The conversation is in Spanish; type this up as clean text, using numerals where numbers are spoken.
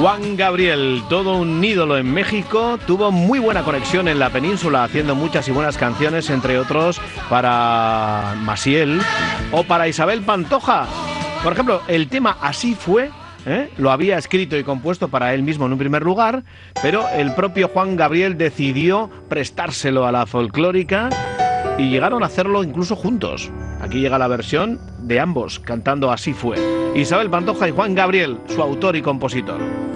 Juan Gabriel, todo un ídolo en México, tuvo muy buena conexión en la península, haciendo muchas y buenas canciones, entre otros para Maciel o para Isabel Pantoja. Por ejemplo, el tema Así fue, lo había escrito y compuesto para él mismo en un primer lugar, pero el propio Juan Gabriel decidió prestárselo a la folclórica y llegaron a hacerlo incluso juntos. Aquí llega la versión de ambos cantando Así fue. Isabel Pantoja y Juan Gabriel, su autor y compositor.